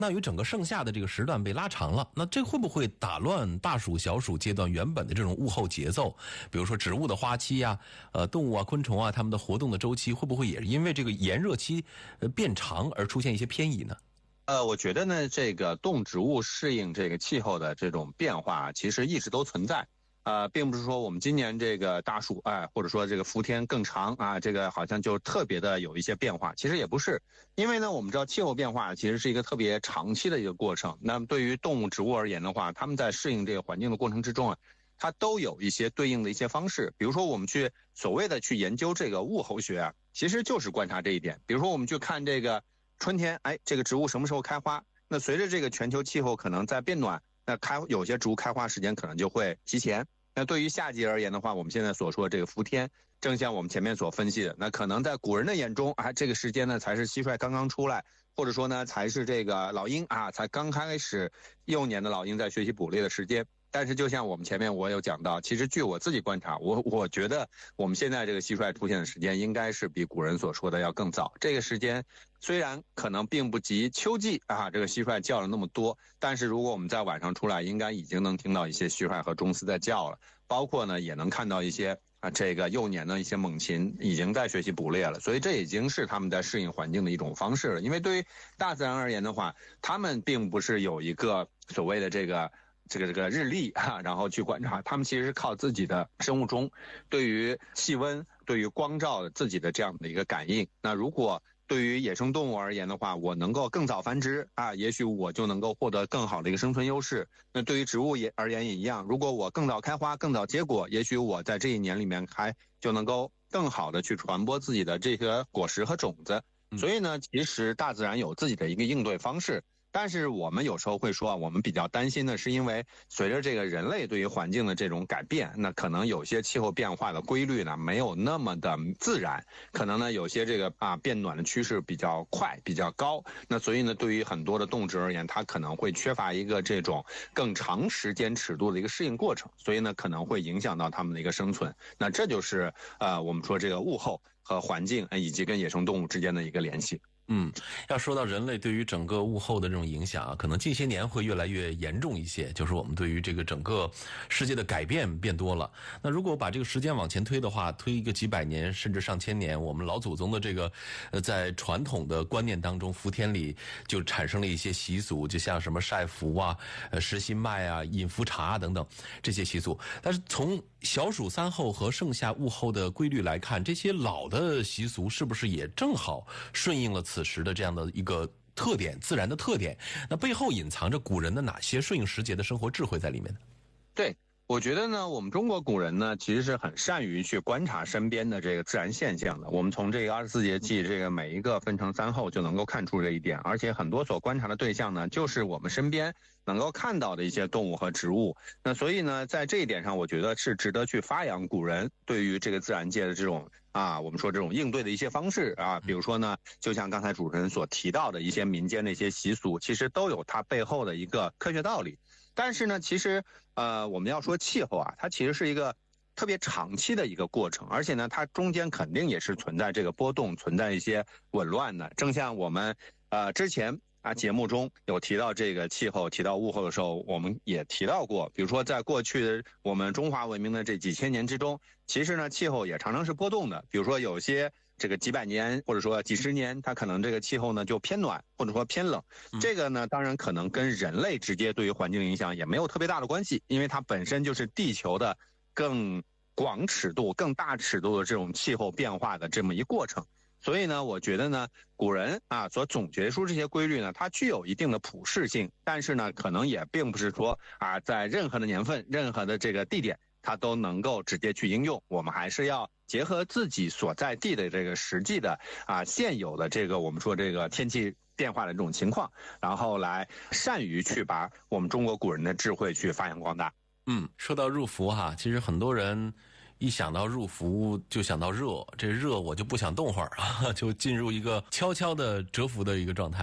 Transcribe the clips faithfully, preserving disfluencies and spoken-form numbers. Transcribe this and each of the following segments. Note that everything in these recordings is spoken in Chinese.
那与整个盛夏的这个时段被拉长了，那这会不会打乱大暑小暑阶段原本的这种物候节奏？比如说植物的花期呀、呃动物啊、昆虫啊，它们的活动的周期会不会也是因为这个炎热期呃变长而出现一些偏移呢？ 呃，我觉得呢，这个动植物适应这个气候的这种变化，其实一直都存在。呃，并不是说我们今年这个大暑，哎、呃，或者说这个伏天更长啊，这个好像就特别的有一些变化。其实也不是，因为呢，我们知道气候变化其实是一个特别长期的一个过程。那么对于动物、植物而言的话，它们在适应这个环境的过程之中啊，它都有一些对应的一些方式。比如说，我们去所谓的去研究这个物候学啊，其实就是观察这一点。比如说，我们去看这个春天，哎，这个植物什么时候开花？那随着这个全球气候可能在变暖。那开有些植物开花时间可能就会提前。那对于夏季而言的话，我们现在所说的这个伏天，正像我们前面所分析的，那可能在古人的眼中啊，这个时间呢才是蟋蟀刚刚出来，或者说呢才是这个老鹰啊才刚开始幼年的老鹰在学习捕猎的时间。但是就像我们前面我有讲到，其实据我自己观察，我我觉得我们现在这个蟋蟀出现的时间应该是比古人所说的要更早。这个时间虽然可能并不及秋季啊，这个蟋蟀叫了那么多，但是如果我们在晚上出来，应该已经能听到一些蟋蟀和中斯在叫了，包括呢也能看到一些啊这个幼年的一些猛禽已经在学习捕猎了，所以这已经是他们在适应环境的一种方式了。因为对于大自然而言的话，他们并不是有一个所谓的这个这个这个日历啊，然后去观察，他们其实是靠自己的生物钟对于气温、对于光照自己的这样的一个感应。那如果对于野生动物而言的话，我能够更早繁殖啊，也许我就能够获得更好的一个生存优势。那对于植物也而言也一样，如果我更早开花、更早结果，也许我在这一年里面还就能够更好的去传播自己的这个果实和种子。所以呢，其实大自然有自己的一个应对方式。但是我们有时候会说啊，我们比较担心的是因为随着这个人类对于环境的这种改变，那可能有些气候变化的规律呢没有那么的自然，可能呢有些这个啊变暖的趋势比较快比较高，那所以呢对于很多的动植而言，它可能会缺乏一个这种更长时间尺度的一个适应过程，所以呢可能会影响到它们的一个生存。那这就是呃我们说这个物候和环境以及跟野生动物之间的一个联系。 嗯，要说到人类对于整个物候的这种影响啊，可能近些年会越来越严重一些，就是我们对于这个整个世界的改变变多了。那如果把这个时间往前推的话，推一个几百年甚至上千年，我们老祖宗的这个呃在传统的观念当中，伏天里就产生了一些习俗，就像什么晒伏啊、呃食新麦啊、饮伏茶啊等等这些习俗。但是从小暑三候和盛夏物候的规律来看，这些老的习俗是不是也正好顺应了此时的这样的一个特点，自然的特点？那背后隐藏着古人的哪些顺应时节的生活智慧在里面呢？ 对，我觉得呢，我们中国古人呢，其实是很善于去观察身边的这个自然现象的。我们从这个二十四节气这个每一个分成三候就能够看出这一点，而且很多所观察的对象呢，就是我们身边能够看到的一些动物和植物。那所以呢，在这一点上，我觉得是值得去发扬古人对于这个自然界的这种啊，我们说这种应对的一些方式啊，比如说呢，就像刚才主持人所提到的一些民间的一些习俗，其实都有它背后的一个科学道理。但是呢，其实呃，我们要说气候啊，它其实是一个特别长期的一个过程，而且呢，它中间肯定也是存在这个波动，存在一些紊乱的。正像我们呃之前啊节目中有提到这个气候、提到物候的时候，我们也提到过，比如说在过去的我们中华文明的这几千年之中，其实呢气候也常常是波动的。比如说有些这个几百年或者说几十年，它可能这个气候呢就偏暖或者说偏冷，这个呢当然可能跟人类直接对于环境影响也没有特别大的关系，因为它本身就是地球的更广尺度、更大尺度的这种气候变化的这么一过程。所以呢，我觉得呢，古人啊所总结出这些规律呢，它具有一定的普适性，但是呢，可能也并不是说啊，在任何的年份、任何的这个地点，它都能够直接去应用。我们还是要结合自己所在地的这个实际的啊现有的这个我们说这个天气变化的这种情况，然后来善于去把我们中国古人的智慧去发扬光大。 嗯，说到入伏哈，其实很多人一想到入伏就想到热，这热我就不想动会儿啊，就进入一个悄悄的蛰伏的一个状态了。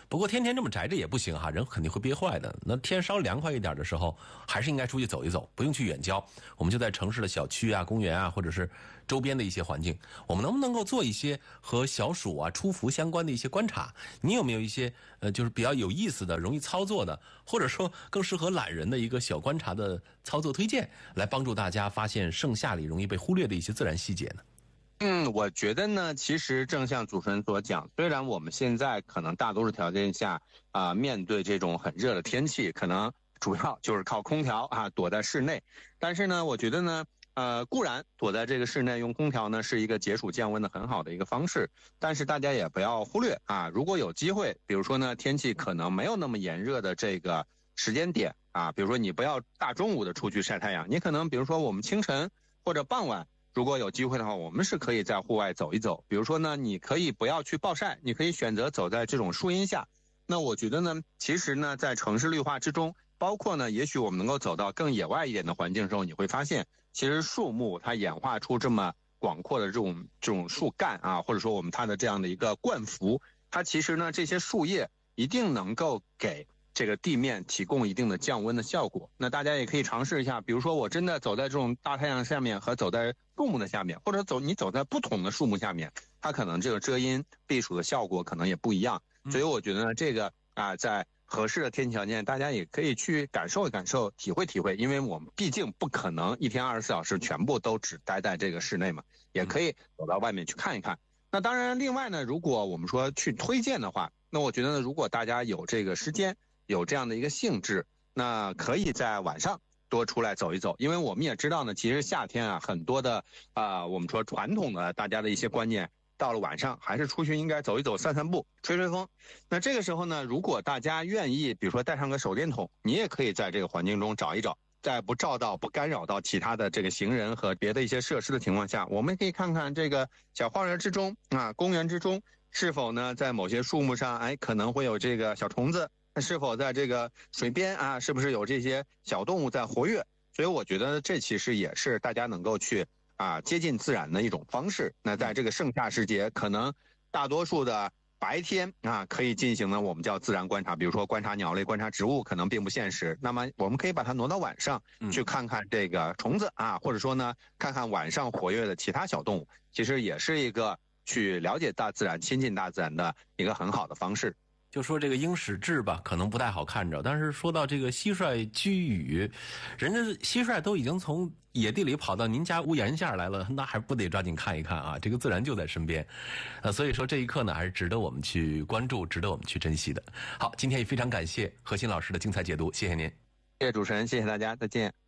不过天天这么宅着也不行哈，人肯定会憋坏的。那天稍凉快一点的时候，还是应该出去走一走，不用去远郊，我们就在城市的小区啊、公园啊，或者是周边的一些环境，我们能不能够做一些和小暑啊、出伏相关的一些观察？你有没有一些呃，就是比较有意思的、容易操作的，或者说更适合懒人的一个小观察的操作推荐，来帮助大家发现盛夏里容易被忽略的一些自然细节呢？ 嗯，我觉得呢，其实正像主持人所讲，虽然我们现在可能大多数条件下啊、呃，面对这种很热的天气，可能主要就是靠空调啊，躲在室内。但是呢，我觉得呢，呃，固然躲在这个室内用空调呢，是一个解暑降温的很好的一个方式。但是大家也不要忽略啊，如果有机会，比如说呢，天气可能没有那么炎热的这个时间点啊，比如说你不要大中午的出去晒太阳，你可能比如说我们清晨或者傍晚。如果有机会的话，我们是可以在户外走一走。比如说呢，你可以不要去暴晒，你可以选择走在这种树荫下。那我觉得呢，其实呢，在城市绿化之中，包括呢，也许我们能够走到更野外一点的环境的时候，你会发现，其实树木它演化出这么广阔的这种这种树干啊，或者说我们它的这样的一个冠幅，它其实呢，这些树叶一定能够给这个地面提供一定的降温的效果。那大家也可以尝试一下，比如说我真的走在这种大太阳下面和走在树木的下面，或者走你走在不同的树木下面，它可能这个遮阴避暑的效果可能也不一样。所以我觉得呢，这个啊，在合适的天气条件，大家也可以去感受一感受、体会体会，因为我们毕竟不可能一天二十四小时全部都只待在这个室内嘛，也可以走到外面去看一看。那当然，另外呢，如果我们说去推荐的话，那我觉得呢，如果大家有这个时间，有这样的一个兴致，那可以在晚上多出来走一走，因为我们也知道呢，其实夏天啊，很多的啊、呃，我们说传统的大家的一些观念，到了晚上还是出去应该走一走、散散步、吹吹风。那这个时候呢，如果大家愿意，比如说带上个手电筒，你也可以在这个环境中找一找，在不照到、不干扰到其他的这个行人和别的一些设施的情况下，我们可以看看这个小花园之中啊，公园之中是否呢，在某些树木上，哎，可能会有这个小虫子。是否在这个水边啊，是不是有这些小动物在活跃？所以我觉得这其实也是大家能够去啊接近自然的一种方式。那在这个盛夏时节，可能大多数的白天啊可以进行呢我们叫自然观察，比如说观察鸟类、观察植物，可能并不现实。那么我们可以把它挪到晚上去看看这个虫子啊，或者说呢看看晚上活跃的其他小动物，其实也是一个去了解大自然、亲近大自然的一个很好的方式。 就说这个鹰矢志吧，可能不太好看着，但是说到这个蟋蟀居羽，人家蟋蟀都已经从野地里跑到您家屋檐下来了，那还不得抓紧看一看啊？这个自然就在身边，呃，所以说这一刻呢，还是值得我们去关注，值得我们去珍惜的。好，今天也非常感谢何鑫老师的精彩解读，谢谢您。 谢谢主持人，谢谢大家，再见。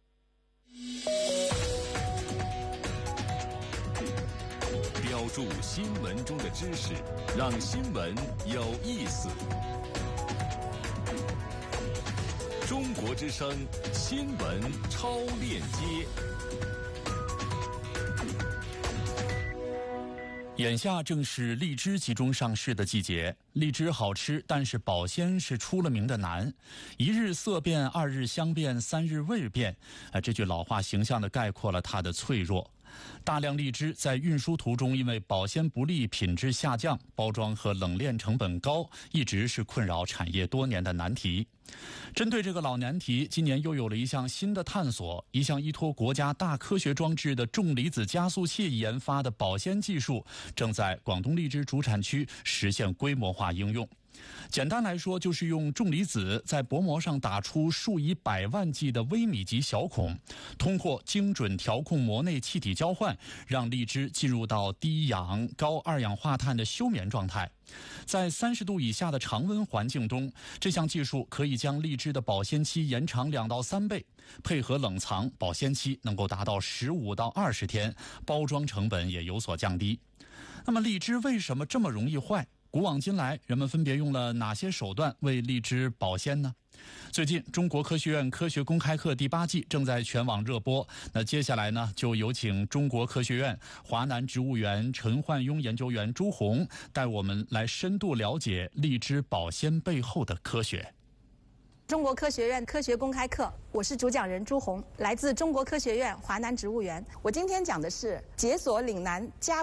标注新闻中的知识，让新闻有意思。中国之声新闻超链接。 眼下正是荔枝集中上市的季节，荔枝好吃，但是保鲜是出了名的难。一日色变，二日香变，三日味变，啊，这句老话形象地概括了它的脆弱。大量荔枝在运输途中因为保鲜不力、品质下降、包装和冷链成本高，一直是困扰产业多年的难题。针对这个老难题，今年又有了一项新的探索，一项依托国家大科学装置的重离子加速器研发的保鲜技术，正在广东荔枝主产区实现规模化应用。简单来说，就是用重离子在薄膜上打出数以百万计的微米级小孔，通过精准调控膜内气体交换，让荔枝进入到低氧、高二氧化碳的休眠状态。在三十度以下的常温环境中，这项技术可以将荔枝的保鲜期延长两到三倍，配合冷藏，保鲜期能够达到十五到二十天，包装成本也有所降低。那么荔枝为什么这么容易坏？古往今来，人们分别用了哪些手段为荔枝保鲜呢？最近，中国科学院科学公开课第八季正在全网热播。那接下来呢，就有请中国科学院华南植物园陈焕庸研究员朱红带我们来深度了解荔枝保鲜背后的科学。 中国科学院科学公开课，我是主讲人朱红，来自中国科学院华南植物园。我今天讲的是解锁岭南佳果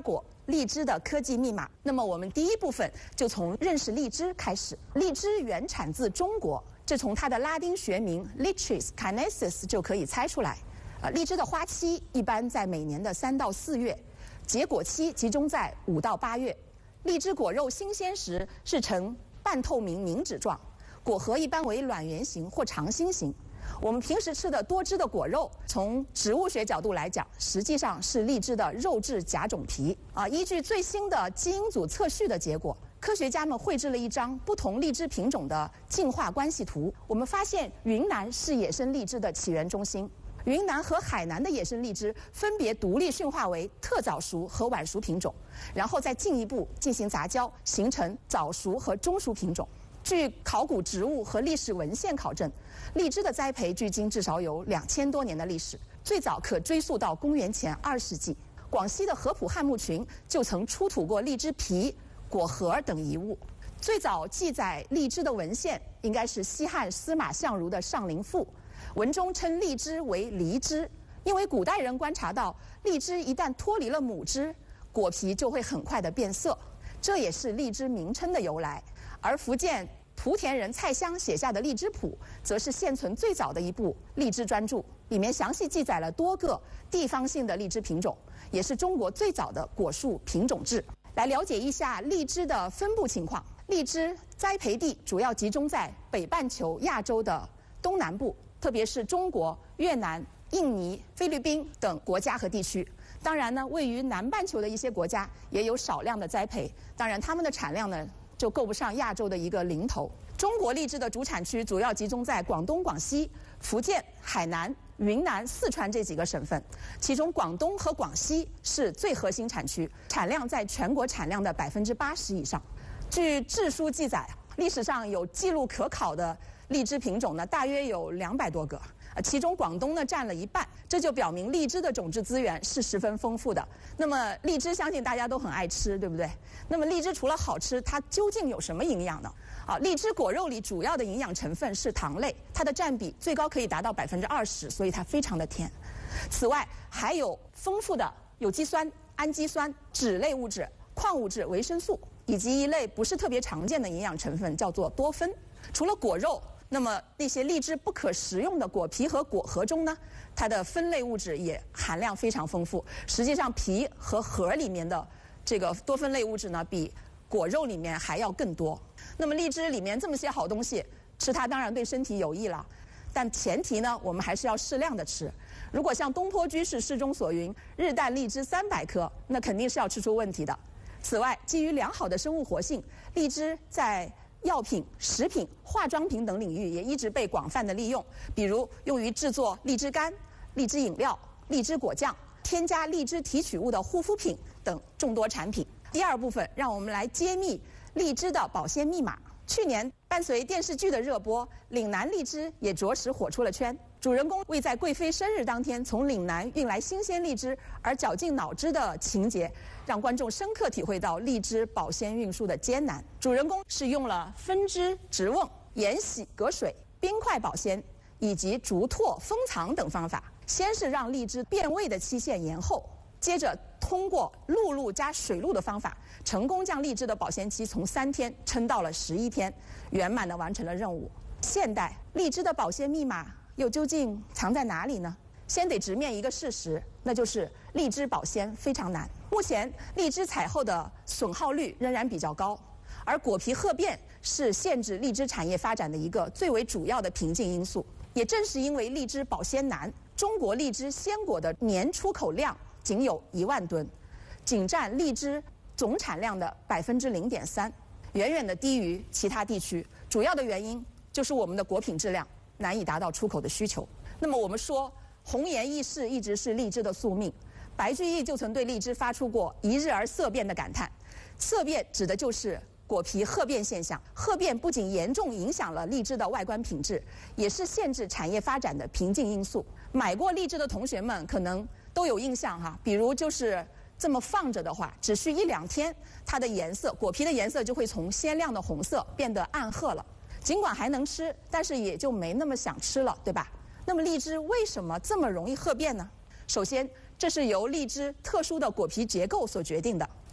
荔枝的科技密码。那么我们第一部分就从认识荔枝开始。荔枝原产自中国，这从它的拉丁学名 Lychis canesis 就可以猜出来。呃，荔枝的花期一般在每年的三到四月，结果期集中在五到八月。荔枝果肉新鲜时是呈半透明凝脂状，果核一般为卵圆形或长心形。我们平时吃的多汁的果肉，从植物学角度来讲，实际上是荔枝的肉质假种皮啊。依据最新的基因组测序的结果，科学家们绘制了一张不同荔枝品种的进化关系图。我们发现云南是野生荔枝的起源中心。云南和海南的野生荔枝分别独立驯化为特早熟和晚熟品种，然后再进一步进行杂交，形成早熟和中熟品种。据考古植物和历史文献考证，荔枝的栽培距今至少有两千多年的历史，最早可追溯到公元前二世纪。广西的合浦汉墓群就曾出土过荔枝皮、果核等遗物。最早记载荔枝的文献应该是西汉司马相如的《上林赋》，文中称荔枝为梨枝，因为古代人观察到荔枝一旦脱离了母枝，果皮就会很快的变色，这也是荔枝名称的由来。而福建莆田人蔡襄写下的《荔枝谱》，则是现存最早的一部荔枝专著，里面详细记载了多个地方性的荔枝品种，也是中国最早的果树品种志。来了解一下荔枝的分布情况。荔枝栽培地主要集中在北半球亚洲的东南部，特别是中国、越南、印尼、菲律宾等国家和地区。当然呢，位于南半球的一些国家也有少量的栽培，当然它们的产量呢就够不上亚洲的一个零头。中国荔枝的主产区主要集中在广东、广西、福建、海南、云南、四川这几个省份，其中广东和广西是最核心产区，产量在全国产量的百分之八十以上。据志书记载，历史上有记录可考的荔枝品种呢，大约有两百多个，其中广东呢占了一半，这就表明荔枝的种质资源是十分丰富的。那么荔枝相信大家都很爱吃，对不对？那么荔枝除了好吃，它究竟有什么营养呢？啊，荔枝果肉里主要的营养成分是糖类，它的占比最高可以达到百分之二十，所以它非常的甜。此外，还有丰富的有机酸、氨基酸、脂类物质、矿物质、维生素，以及一类不是特别常见的营养成分，叫做多酚。除了果肉，那么那些荔枝不可食用的果皮和果核中呢，它的酚类物质也含量非常丰富。实际上，皮和核里面的这个多酚类物质呢，比果肉里面还要更多。那么荔枝里面这么些好东西，吃它当然对身体有益了，但前提呢，我们还是要适量的吃。如果像东坡居士诗中所云，日啖荔枝三百颗，那肯定是要吃出问题的。此外，基于良好的生物活性，荔枝在药品、食品、化妆品等领域也一直被广泛的利用，比如用于制作荔枝干、荔枝饮料、荔枝果酱、添加荔枝提取物的护肤品等众多产品。第二部分，让我们来揭秘荔枝的保鲜密码。去年伴随电视剧的热播，岭南荔枝也着实火出了圈。主人公为在贵妃生日当天从岭南运来新鲜荔枝而绞尽脑汁的情节，让观众深刻体会到荔枝保鲜运输的艰难。主人公是用了分枝、直瓮、盐洗、隔水、冰块保鲜以及竹拓封藏等方法，先是让荔枝变味的期限延后，接着通过陆路加水路的方法，成功将荔枝的保鲜期从三天撑到了十一天，圆满地完成了任务。现代荔枝的保鲜密码又究竟藏在哪里呢？先得直面一个事实，那就是荔枝保鲜非常难。目前荔枝采后的损耗率仍然比较高，而果皮褐变是限制荔枝产业发展的一个最为主要的瓶颈因素。也正是因为荔枝保鲜难，中国荔枝鲜果的年出口量仅有一万吨，仅占荔枝总产量的百分之零点三，远远的低于其他地区。主要的原因就是我们的果品质量难以达到出口的需求。那么我们说红颜易逝一直是荔枝的宿命，白居易就曾对荔枝发出过一日而色变的感叹。色变指的就是果皮褐变现象，褐变不仅严重影响了荔枝的外观品质，也是限制产业发展的瓶颈因素。买过荔枝的同学们可能都有印象哈，比如就是这么放着的话，只需一两天，它的颜色，果皮的颜色就会从鲜亮的红色变得暗褐了。尽管还能吃，但是也就没那么想吃了，对吧？那么荔枝为什么这么容易褐变呢？首先，这是由荔枝特殊的果皮结构所决定的。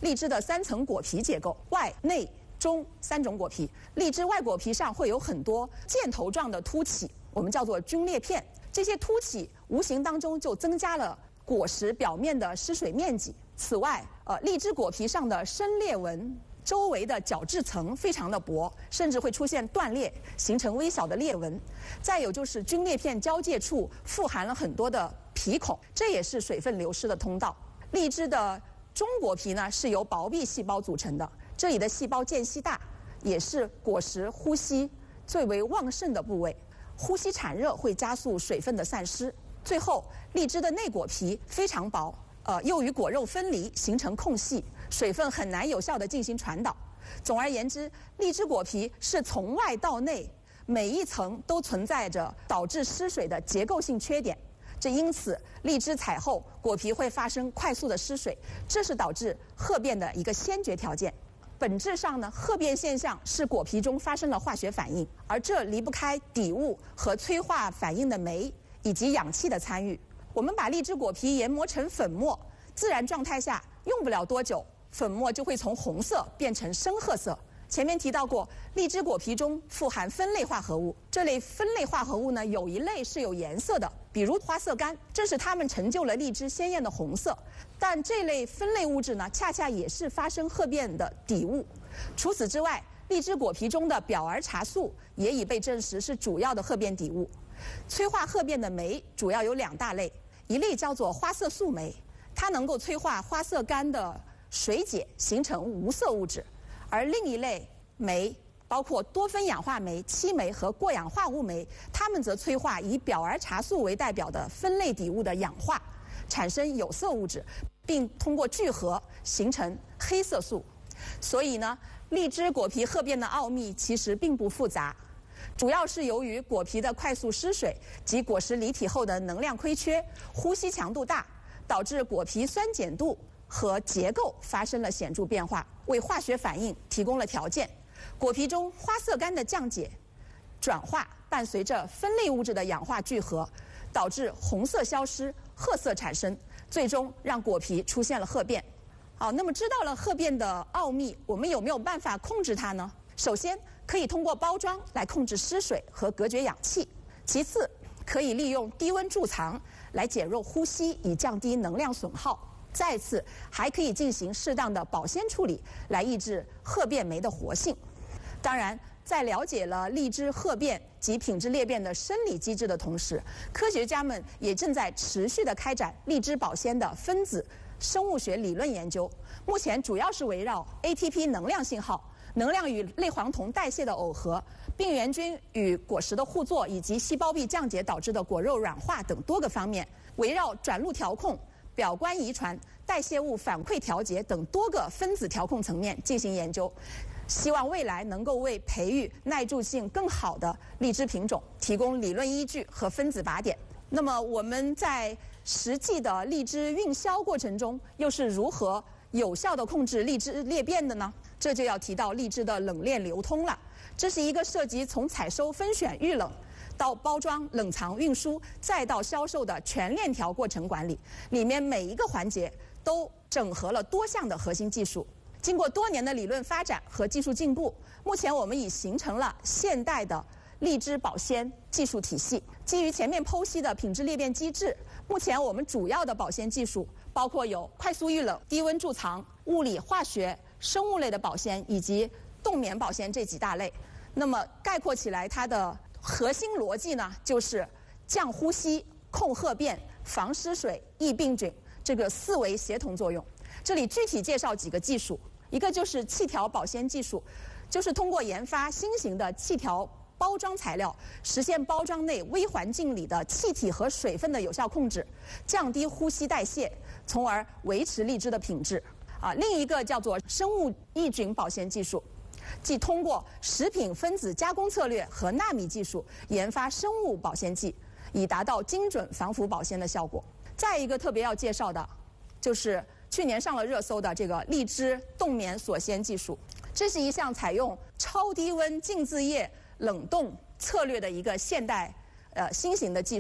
荔枝的三层果皮结构，外内中三种果皮。荔枝外果皮上会有很多箭头状的凸起，我们叫做菌裂片。这些凸起无形当中就增加了果实表面的失水面积。此外，呃，荔枝果皮上的深裂纹周围的角质层非常的薄，甚至会出现断裂，形成微小的裂纹。再有就是菌裂片交界处富含了很多的皮孔，这也是水分流失的通道。荔枝的中果皮呢是由薄壁细胞组成的，这里的细胞间隙大，也是果实呼吸最为旺盛的部位。呼吸产热会加速水分的散失。最后，荔枝的内果皮非常薄，呃，又与果肉分离，形成空隙，水分很难有效地进行传导。总而言之，荔枝果皮是从外到内，每一层都存在着导致失水的结构性缺点。这因此，荔枝采后果皮会发生快速的失水，这是导致褐变的一个先决条件。本质上呢，褐变现象是果皮中发生了化学反应，而这离不开底物和催化反应的酶以及氧气的参与。我们把荔枝果皮研磨成粉末，自然状态下用不了多久，粉末就会从红色变成深褐色。前面提到过，荔枝果皮中富含酚类化合物，这类酚类化合物呢，有一类是有颜色的，比如花色苷，正是它们成就了荔枝鲜艳的红色。但这类酚类物质呢，恰恰也是发生褐变的底物。除此之外，荔枝果皮中的表儿茶素也已被证实是主要的褐变底物。催化褐变的酶主要有两大类，一类叫做花色素酶，它能够催化花色苷的水解，形成无色物质。而另一类酶包括多酚氧化酶、漆酶和过氧化物酶，它们则催化以表儿茶素为代表的酚类底物的氧化，产生有色物质，并通过聚合形成黑色素。所以呢，荔枝果皮褐变的奥秘其实并不复杂，主要是由于果皮的快速失水及果实离体后的能量亏缺、呼吸强度大，导致果皮酸碱度和结构发生了显著变化，为化学反应提供了条件。果皮中花色苷的降解、转化伴随着酚类物质的氧化聚合，导致红色消失、褐色产生，最终让果皮出现了褐变。好，那么知道了褐变的奥秘，我们有没有办法控制它呢？首先，可以通过包装来控制失水和隔绝氧气；其次，可以利用低温贮藏来减弱呼吸，以降低能量损耗；再次，还可以进行适当的保鲜处理来抑制褐变酶的活性。当然，在了解了荔枝褐变及品质裂变的生理机制的同时，科学家们也正在持续地开展荔枝保鲜的分子生物学理论研究。目前主要是围绕 A T P 能量信号、能量与类黄酮代谢的耦合、病原菌与果实的互作，以及细胞壁降解导致的果肉软化等多个方面，围绕转录调控、表观遗传、代谢物反馈调节等多个分子调控层面进行研究，希望未来能够为培育耐贮性更好的荔枝品种提供理论依据和分子靶点。那么我们在实际的荔枝运销过程中，又是如何有效地控制荔枝裂变的呢？这就要提到荔枝的冷链流通了。这是一个涉及从采收、分选、预冷到包装、冷藏、运输，再到销售的全链条过程管理，里面每一个环节都整合了多项的核心技术。经过多年的理论发展和技术进步，目前我们已形成了现代的荔枝保鲜技术体系。基于前面剖析的品质裂变机制，目前我们主要的保鲜技术包括有快速预冷、低温贮藏、物理化学、生物类的保鲜以及冻棉保鲜这几大类。那么概括起来，它的核心逻辑呢，就是降呼吸、控褐变、防失水、抑病菌这个四维协同作用。这里具体介绍几个技术，一个就是气条保鲜技术，就是通过研发新型的气条包装材料，实现包装内微环境里的气体和水分的有效控制，降低呼吸代谢，从而维持荔枝的品质。啊，另一个叫做生物抑菌保鲜技术，即通过食品分子加工策略和纳米技术研发生物保鲜剂，以达到精准防腐保鲜的效果。再一个特别要介绍的，就是去年上了热搜的这个荔枝冻棉锁鲜技术。这是一项采用超低温静置液冷冻策略的一个现代呃新型的技术，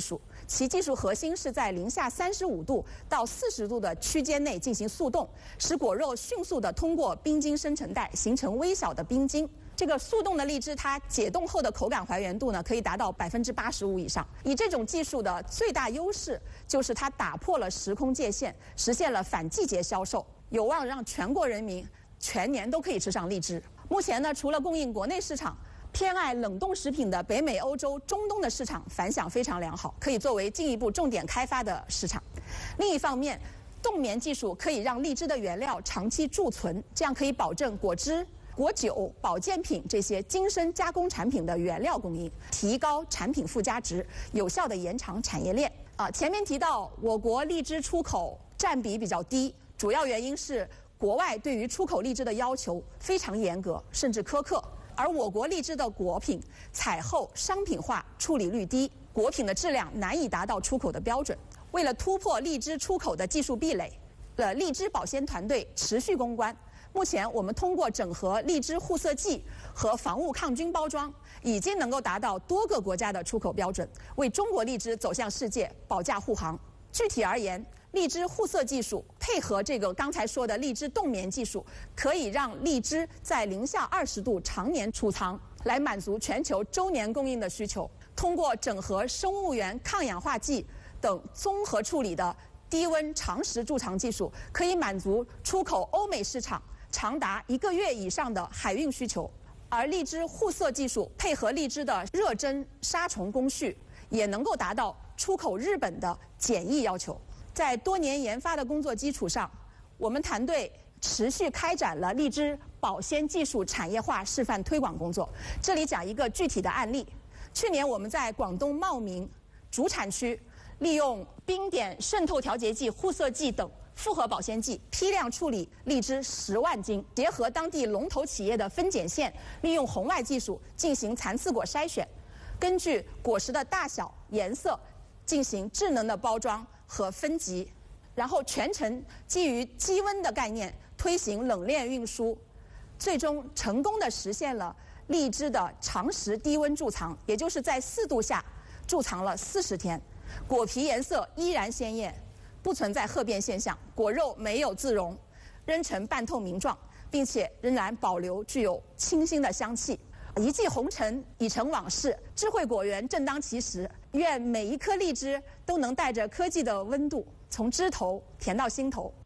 其技术核心是在零下三十五度到四十度的区间内进行速冻，使果肉迅速地通过冰晶生成带形成微小的冰晶。这个速冻的荔枝，它解冻后的口感还原度呢，可以达到百分之八十五以上。以这种技术的最大优势就是它打破了时空界限，实现了反季节销售，有望让全国人民全年都可以吃上荔枝。目前呢，除了供应国内市场，偏爱冷冻食品的北美、欧洲、中东的市场反响非常良好，可以作为进一步重点开发的市场。另一方面，冻棉技术可以让荔枝的原料长期贮存，这样可以保证果汁、果酒、保健品这些精深加工产品的原料供应，提高产品附加值，有效地延长产业链。啊，前面提到我国荔枝出口占比比较低，主要原因是国外对于出口荔枝的要求非常严格，甚至苛刻，而我国荔枝的果品采后商品化处理率低，果品的质量难以达到出口的标准。为了突破荔枝出口的技术壁垒，呃，荔枝保鲜团队持续攻关。目前，我们通过整合荔枝护色剂和防雾抗菌包装，已经能够达到多个国家的出口标准，为中国荔枝走向世界保驾护航。具体而言，荔枝护色技术配合这个刚才说的荔枝冻棉技术，可以让荔枝在零下二十度常年储藏，来满足全球周年供应的需求。通过整合生物源抗氧化剂等综合处理的低温长时贮藏技术，可以满足出口欧美市场长达一个月以上的海运需求。而荔枝护色技术配合荔枝的热蒸杀虫工序，也能够达到出口日本的检疫要求。在多年研发的工作基础上，我们团队持续开展了荔枝保鲜技术产业化示范推广工作。这里讲一个具体的案例。去年我们在广东茂名主产区，利用冰点渗透调节剂、护色剂等复合保鲜剂批量处理荔枝十万斤，结合当地龙头企业的分拣线，利用红外技术进行残次果筛选，根据果实的大小、颜色进行智能的包装和分级，然后全程基于低温的概念推行冷链运输，最终成功地实现了荔枝的长时低温贮藏，也就是在四度下贮藏了四十天，果皮颜色依然鲜艳，不存在褐变现象，果肉没有自溶，仍呈半透明状，并且仍然保留具有清新的香气。一骑红尘，已成往事，智慧果园正当其时。愿每一颗荔枝都能带着科技的温度，从枝头甜到心头。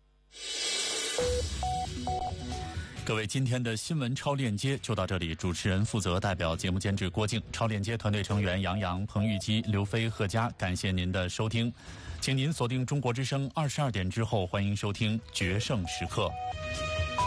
各位，今天的新闻超链接就到这里。主持人负责代表节目监制郭靖，超链接团队成员杨洋、彭玉基、刘飞、贺佳，感谢您的收听。请您锁定中国之声二十二点之后，欢迎收听《决胜时刻》。